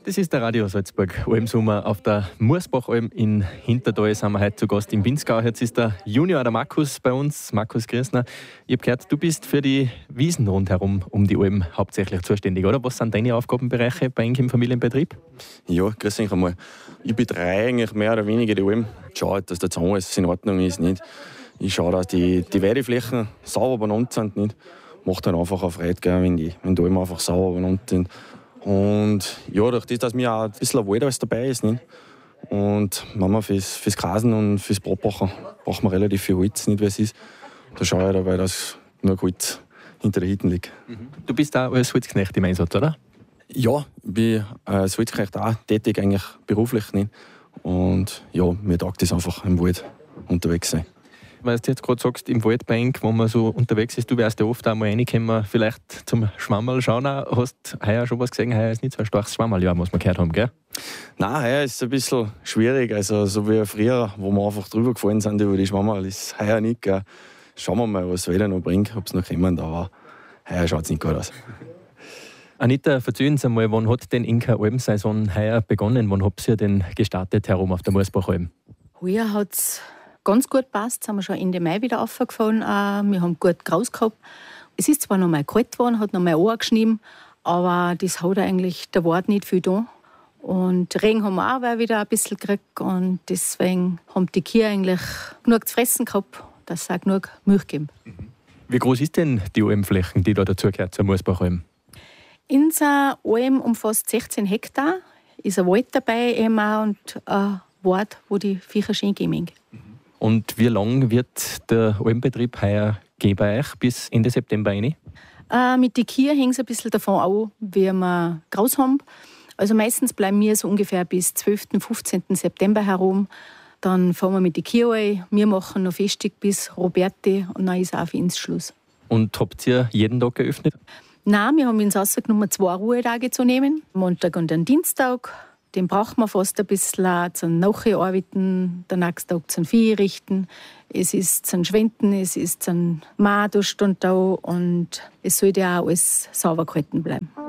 Das ist der Radio Salzburg Almsommer auf der Mursbachalm in Hintertal. Sind wir heute zu Gast im Pinzgau. Jetzt ist der Junior, der Markus, bei uns. Markus Griesner. Ich habe gehört, du bist für die Wiesen rundherum um die Alm hauptsächlich zuständig, oder? Was sind deine Aufgabenbereiche bei Ihnen im Familienbetrieb? Ja, grüß euch einmal. Ich betreue eigentlich mehr oder weniger die Alm. Ich schaue, dass der Zaun alles in Ordnung ist. Nicht. Ich schaue, dass die Weideflächen sauber benannt sind. Nicht. Macht dann einfach eine Freude, wenn die Alm einfach sauber benannt sind. Und ja, durch das, dass mir auch ein bisschen Wald alles dabei ist. Nicht? Und Mama fürs Grasen und fürs Brotbachen braucht man relativ viel Holz, nicht wie es ist. Da schaue ich dabei, dass nur Holz hinter den Hütten liegt. Du bist auch als Holzknecht im Einsatz, oder? Ja, ich bin als Holzknecht auch tätig, eigentlich beruflich. Nicht? Und ja, mir taugt es einfach im Wald unterwegs sein. Weil du jetzt gerade sagst, im Waldbank, wo man so unterwegs ist, du wärst ja oft auch mal reingekommen, vielleicht zum Schwammerl schauen. Hast du heuer schon was gesehen? Heuer ist nicht so ein starkes Schwammerljahr, was wir gehört haben, gell? Nein, heuer ist es ein bisschen schwierig. Also, so wie früher, wo wir einfach drüber gefallen sind über die Schwammerl, ist heuer nicht. Gell? Schauen wir mal, was das Wetter noch bringt, ob es noch kommen, aber heuer schaut es nicht gut aus. Anita, erzählen Sie einmal, wann hat denn Inka Almsaison heuer begonnen? Wann habt ihr denn gestartet herum auf der Mursbachalm? Heuer hat es ganz gut gepasst. Jetzt sind wir schon Ende Mai wieder aufgefahren. Wir haben gut Graus gehabt. Es ist zwar noch mal kalt geworden, hat noch mal angeschnitten, aber das hat eigentlich der Wart nicht viel da. Und Regen haben wir auch wieder ein bisschen gekriegt. Und deswegen haben die Kühe eigentlich genug zu fressen gehabt, dass sie auch genug Milch geben. Wie groß ist denn die Almflächen, die da dazugehört zur Mursbachalm? Unser Alm umfasst 16 Hektar. Ist ein Wald dabei eben auch und ein Wald, wo die Viecher schön gehen. Und wie lange wird der Almbetrieb heuer gehen bei euch? Bis Ende September rein? Mit den Kühen hängt es ein bisschen davon ab, wie wir Graus haben. Also meistens bleiben wir so ungefähr bis 12. 15. September herum. Dann fahren wir mit den Kühen ein. Wir machen noch festig bis Roberti und dann ist auch für uns Schluss. Und habt ihr jeden Tag geöffnet? Nein, wir haben uns rausgenommen, 2 Ruhetage zu nehmen. Montag und einen Dienstag. Den braucht man fast ein bisschen zum Nacharbeiten, den nächsten Tag zum Vieh richten. Es ist zum Schwenden, es ist zum Mahn und da und es sollte auch alles sauber gehalten bleiben.